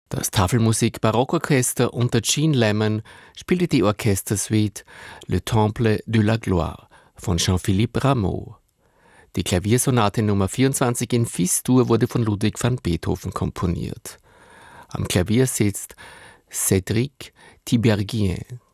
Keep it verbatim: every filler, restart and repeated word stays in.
Das Tafelmusik-Barockorchester unter Jean Lemon spielte die Orchestersuite Le Temple de la Gloire von Jean-Philippe Rameau. Die Klaviersonate Nummer vierundzwanzig in Fis-Dur wurde von Ludwig van Beethoven komponiert. Am Klavier sitzt Cédric Tiberghien.